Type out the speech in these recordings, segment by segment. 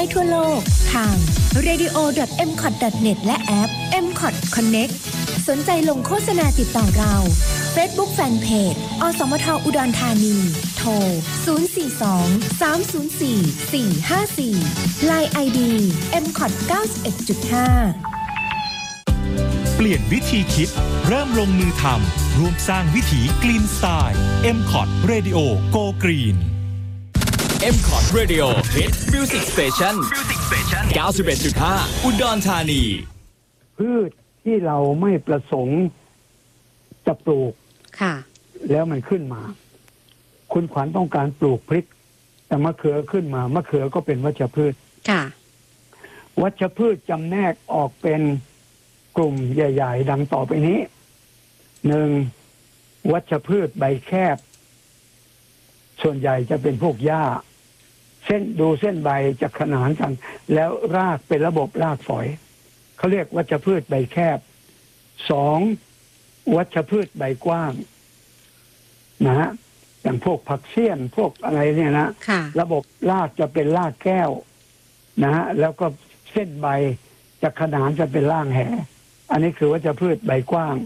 ทั่วโลกทาง radio.mcot.net และแอป mcot connect สนใจลงโฆษณาติดต่อเรา Facebook Fanpage อสมทอุดรธานีโทร 042-304-454 Line ID mcot 91.5 เปลี่ยนวิธีคิดเริ่มลงมือทำร่วมสร้างวิถีกรีนสไตล์ MCOT Radio Go Green MCOT Radio Hit Music Station 91.5 อุดรธานีพืชที่เราไม่ประสงค์จะปลูกค่ะแล้วมันขึ้นมาคุณขวัญต้องการปลูกพริกแต่มะเขือขึ้นมามะเขือก็เป็นวัชพืชค่ะวัชพืชจำแนกออกเป็นกลุ่มใหญ่ๆดังต่อไปนี้ 1. วัชพืชใบแคบส่วนใหญ่จะเป็นพวกหญ้าเส้นใบจะขนานกันแล้วรากเป็นระบบรากฝอยเขาเรียกวัชพืชใบแคบ 2. วัชพืชใบกว้างนะฮะอย่างพวกผักเสี้ยนพวกอะไรเนี่ยนะระบบรากจะเป็นรากแก้วนะฮะแล้วก็เส้นใบจะขนานจะเป็นร่างแหอันนี้คือวัชพืชใบกว้าง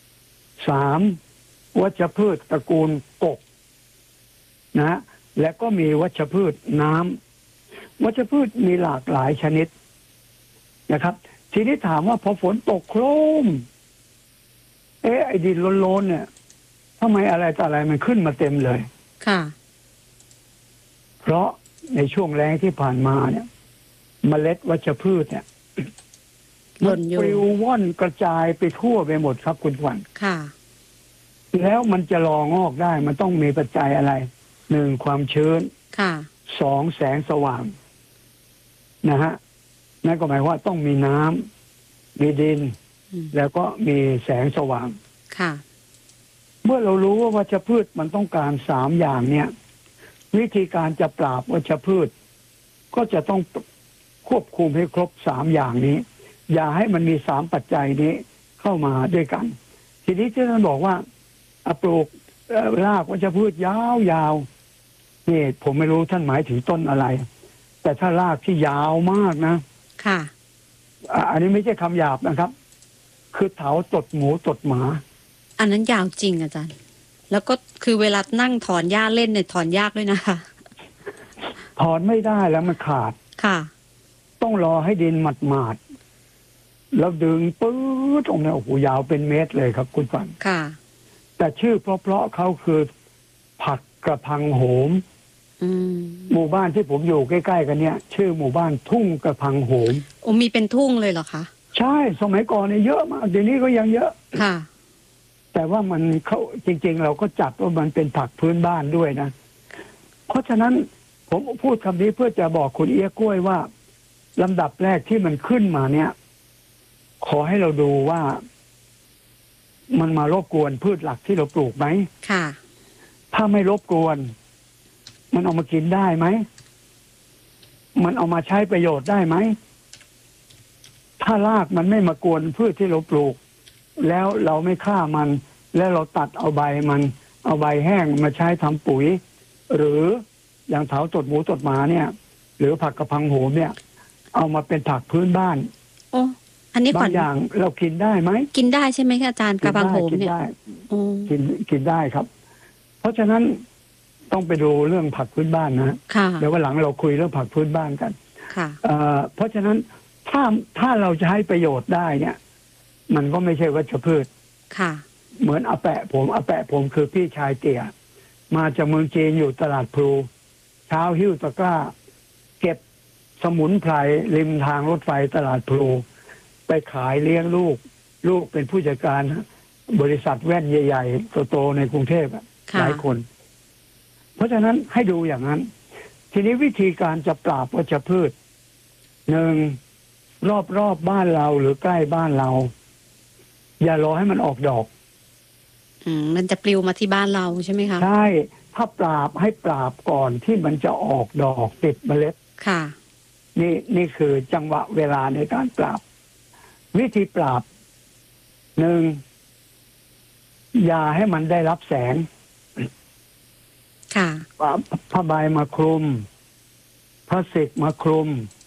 3. วัชพืชตระกูลกกนะและก็มีวัชพืชน้ำวัชพืชมีหลากหลายชนิดนะครับทีนี้ถามว่าพอฝนตกโครมไอ้ดินโลนๆเนี่ยทำไมอะไรต่ออะไรมันขึ้นมาเต็มเลยค่ะเพราะในช่วงแล้งที่ผ่านมาเนี่ยเมล็ดวัชพืชเนี่ยมันปลิวว่อนกระจายไปทั่วไปหมดครับคุณขวัญค่ะแล้วมันจะรองอกได้มันต้องมีปัจจัยอะไร 1. ความชื้นค่ะ 2. แสงสว่างนะฮะนั่นก็หมายว่าต้องมีน้ำมีดินแล้วก็มีแสงสว่างค่ะเมื่อเรารู้ว่าวัชพืชมันต้องการ3อย่างเนี่ยวิธีการจะปราบวัชพืชก็จะต้องควบคุมให้ครบ3อย่างนี้อย่าให้มันมี3ปัจจัยนี้เข้ามาด้วยกันทีนี้ที่ท่านบอกว่าปลูกรากวัชพืชยาวๆนี่ผมไม่รู้ท่านหมายถึงต้นอะไรแต่ถ้ารากที่ยาวมากนะค่ะอันนี้ไม่ใช่คำหยาบนะครับคือเถาตดหมูตดหมาอันนั้นยาวจริงอาจารย์แล้วก็คือเวลานั่งถอนหญ้าเล่นเนี่ยถอนยากด้วยนะคะถอนไม่ได้แล้วมันขาดค่ะต้องรอให้ดินหมาดๆแล้วดึงปื๊ดตรงนี้โอ้โหยาวเป็นเมตรเลยครับคุณฟังค่ะแต่ชื่อเพราะเขาคือผักกระพังโหมหมู่บ้านที่ผมอยู่ใกล้ๆกันเนี่ยชื่อหมู่บ้านทุ่งกระพังโหมโอ้มีเป็นทุ่งเลยเหรอคะใช่สมัยก่อนเนี่ยเยอะมากเดี๋ยวนี้ก็ยังเยอะค่ะแต่ว่ามันเขาจริงๆเราก็จัดว่ามันเป็นผักพื้นบ้านด้วยนะเพราะฉะนั้นผมพูดคำนี้เพื่อจะบอกคุณเอี้ยกล้วยว่าลำดับแรกที่มันขึ้นมาเนี่ยขอให้เราดูว่ามันมารบกวนพืชหลักที่เราปลูกไหมค่ะถ้าไม่รบกวนมันเอามากินได้ไหมมันเอามาใช้ประโยชน์ได้ไหมถ้ารากมันไม่มากวนพืชที่เราปลูกแล้วเราไม่ฆ่ามันแล้วเราตัดเอาใบมันเอาใบแห้งมาใช้ทำปุ๋ยหรืออย่างเถาตดหมูตดหมาเนี่ยหรือผักกระพังโหมเนี่ยเอามาเป็นผักพื้นบ้านโอ้อันนี้บางอย่างเรากินได้ไหมกินได้ใช่ไหมอาจารย์กระพังโหมเนี่ยกินได้ครับเพราะฉะนั้นต้องไปดูเรื่องผักพื้นบ้านนะเดี๋ยววันหลังเราคุยเรื่องผักพื้นบ้านกันเพราะฉะนั้นถ้าเราจะให้ประโยชน์ได้เนี่ยมันก็ไม่ใช่วัชพืชค่ะเหมือนอาแปะผมคือพี่ชายเตี่ยมาจากเมืองจีนอยู่ตลาดพลูเช้าหิ้วตะกร้าเก็บสมุนไพรริมทางรถไฟตลาดพลูไปขายเลี้ยงลูกเป็นผู้จัดการบริษัทแว่นใหญ่ๆโตๆในกรุงเทพหลายคนเพราะฉะนั้นให้ดูอย่างนั้นทีนี้วิธีการจะปราบวัชพืช 1. รอบบ้านเราหรือใกล้บ้านเราอย่ารอให้มันออกดอกมันจะปลิวมาที่บ้านเราใช่ไหมคะใช่ถ้าปราบให้ปราบก่อนที่มันจะออกดอกติดเมล็ดค่ะนี่คือจังหวะเวลาในการปราบวิธีปราบ 1. อย่าให้มันได้รับแสงค่ะผ้าใบมาคลุมพลาสติกมาคลุม